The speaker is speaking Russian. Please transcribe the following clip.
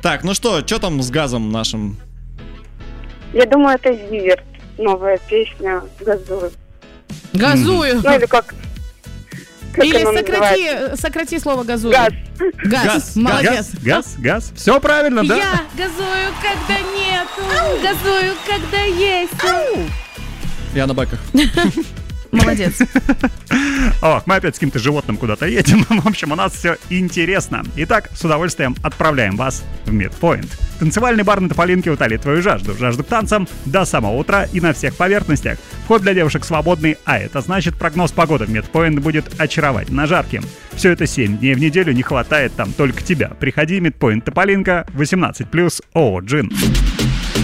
Так, ну что там с газом нашим? Я думаю, это Зиверт. Новая песня «Газую». Газую. Ну или как Или оно называется? сократи слово газую. Газ. Молодец. Газ. Все правильно, да? Я газую, когда нету. Газую, когда есть. Я на бэках. Молодец. Ох, мы опять с каким-то животным куда-то едем. В общем, у нас все интересно. Итак, с удовольствием отправляем вас в Midpoint. Танцевальный бар на Тополинке утолит твою жажду к танцам до самого утра и на всех поверхностях. Вход для девушек свободный, а это значит, прогноз погоды в Midpoint будет очаровательно жарким. Все это 7 дней в неделю, не хватает там только тебя. Приходи, Midpoint Тополинка, 18+, ООО «Джин».